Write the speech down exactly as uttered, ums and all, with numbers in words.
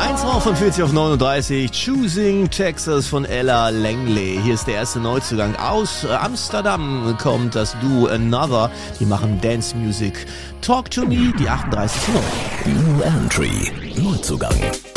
eins fünfundvierzig auf neununddreißig, Choosing Texas von Ella Langley. Hier ist der erste Neuzugang. Aus Amsterdam kommt das Duo Another. Die machen Dance Music. Talk to Me, die achtunddreißig neun. New Entry, Neuzugang.